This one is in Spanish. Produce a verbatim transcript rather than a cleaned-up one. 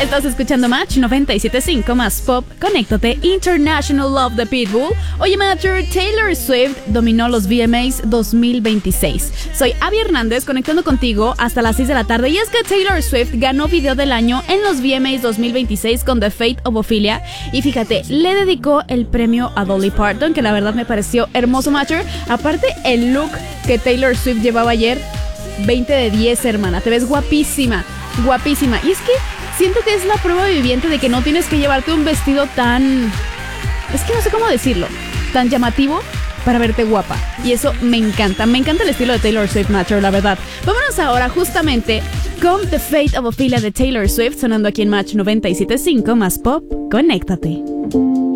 Estás escuchando Match noventa y siete punto cinco más pop. Conéctate. International Love de Pitbull. Oye, Matcher, Taylor Swift dominó los V M As dos mil veintiséis. Soy Abby Hernández, conectando contigo hasta las seis de la tarde. Y es que Taylor Swift ganó video del año en los V M As dos mil veintiséis con The Fate of Ophelia. Y fíjate, le dedicó el premio a Dolly Parton, que la verdad me pareció hermoso, Matcher. Aparte, el look que Taylor Swift llevaba ayer, veinte de diez, hermana. Te ves guapísima, guapísima. Y es que siento que es la prueba viviente de que no tienes que llevarte un vestido tan... Es que no sé cómo decirlo. Tan llamativo para verte guapa. Y eso me encanta. Me encanta el estilo de Taylor Swift, Matcher, la verdad. Vámonos ahora justamente con The Fate of Ophelia de Taylor Swift, sonando aquí en Match noventa y siete punto cinco más pop. Conéctate.